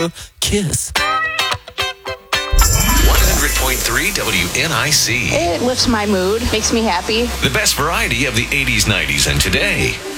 a kiss. 100.3 WNIC. It lifts my mood, makes me happy. The best variety of the 80s, 90s, and today.